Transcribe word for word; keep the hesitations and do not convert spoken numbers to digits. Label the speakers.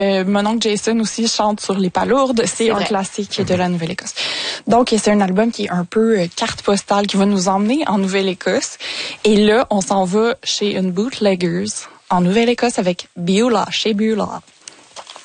Speaker 1: Euh, mon oncle Jason aussi chante sur les palourdes. C'est, c'est un vrai. classique de la Nouvelle-Écosse. Donc, c'est un album qui est un peu euh, carte postale qui va nous emmener en Nouvelle-Écosse. Et là, on s'en va chez une bootleggers en Nouvelle-Écosse avec Beulah, chez Beulah.